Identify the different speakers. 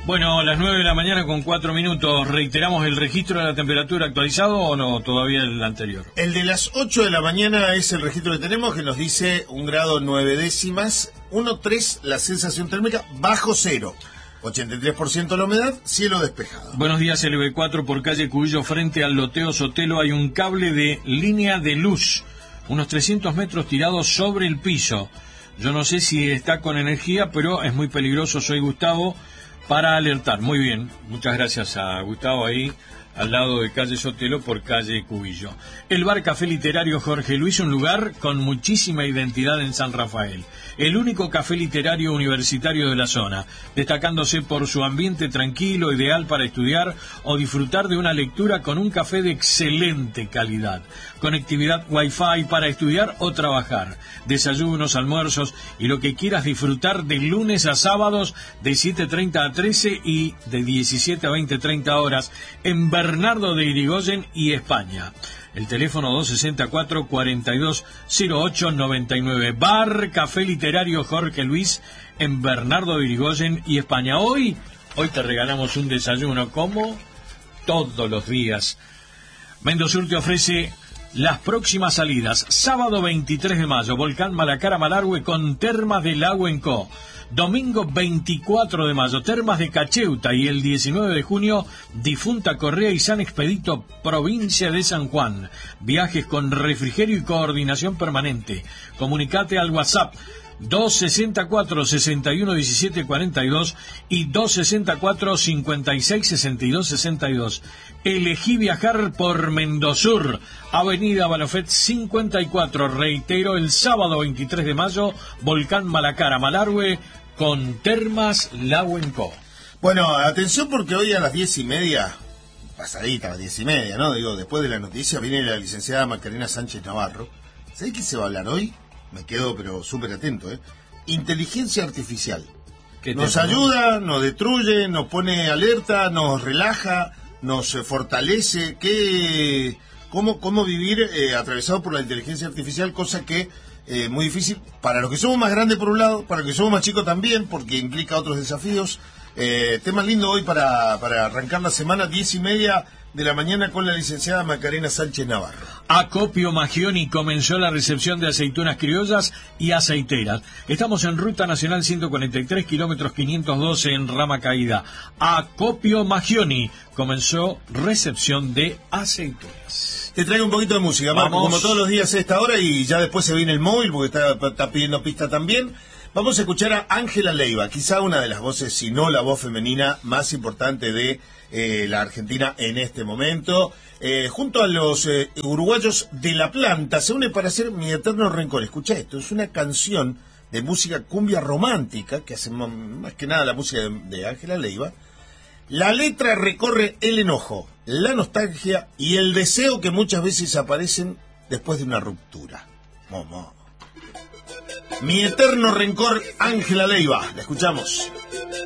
Speaker 1: Bueno, a las 9 de la mañana con 4 minutos, ¿reiteramos el registro de la temperatura actualizado o no? Todavía el anterior.
Speaker 2: El de las 8 de la mañana es el registro que tenemos, que nos dice 1 grado 9 décimas, 1,3 la sensación térmica, bajo cero. 83% la humedad, cielo despejado.
Speaker 1: Buenos días, LB4 por calle Cubillo, frente al loteo Sotelo hay un cable de línea de luz, unos 300 metros tirados sobre el piso. Yo no sé si está con energía, pero es muy peligroso. Soy Gustavo, para alertar. Muy bien, muchas gracias a Gustavo ahí, al lado de calle Sotelo por calle Cubillo. El bar Café Literario Jorge Luis, un lugar con muchísima identidad en San Rafael. El único café literario universitario de la zona, destacándose por su ambiente tranquilo, ideal para estudiar o disfrutar de una lectura con un café de excelente calidad. Conectividad Wi-Fi para estudiar o trabajar. Desayunos, almuerzos y lo que quieras disfrutar de lunes a sábados de 7:30 a 13 y de 17 a 20:30 horas en Bernardo de Irigoyen y España. El teléfono 264-4208-99. Bar Café Literario Jorge Luis en Bernardo de Irigoyen y España. Hoy te regalamos un desayuno como todos los días. Mendosur te ofrece las próximas salidas. Sábado 23 de mayo, Volcán Malacara Malargüe con Termas del Lago en Co. Domingo 24 de mayo, Termas de Cacheuta, y el 19 de junio, Difunta Correa y San Expedito, provincia de San Juan. Viajes con refrigerio y coordinación permanente. Comunicate al WhatsApp 264-611742 y 264-566262. Elegí viajar por Mendosur, Avenida Balofet 54. Reitero, el sábado 23 de mayo, Volcán Malacara Malargüe con Termas Lago en Co.
Speaker 2: Bueno, atención, porque hoy a las 10:30, pasadita a las 10:30, ¿no? Digo, después de la noticia, viene la licenciada Macarena Sánchez Navarro. ¿Sabés qué se va a hablar hoy? Me quedo pero súper atento, Inteligencia artificial. Nos ayuda, nos destruye, nos pone alerta, nos relaja, nos fortalece. ¿Cómo vivir atravesado por la inteligencia artificial? Cosa que muy difícil para los que somos más grandes por un lado, para los que somos más chicos también, porque implica otros desafíos. Tema lindo hoy para arrancar la semana, 10:30 de la mañana, con la licenciada Macarena Sánchez Navarro.
Speaker 1: Acopio Magioni comenzó la recepción de aceitunas criollas y aceiteras. Estamos en Ruta Nacional 143, kilómetros 512 en Rama Caída. Acopio Magioni comenzó recepción de aceitunas.
Speaker 2: Te traigo un poquito de música, Marco, como todos los días a esta hora, y ya después se viene el móvil porque está pidiendo pista también. Vamos a escuchar a Ángela Leiva, quizá una de las voces, si no la voz femenina más importante de la Argentina en este momento. Junto a los uruguayos de La Planta se une para hacer Mi Eterno Rencor. Escucha esto, es una canción de música cumbia romántica, que hace más que nada la música de Ángela Leiva. La letra recorre el enojo, la nostalgia y el deseo que muchas veces aparecen después de una ruptura. Mi Eterno Rencor, Ángela Leiva. La escuchamos.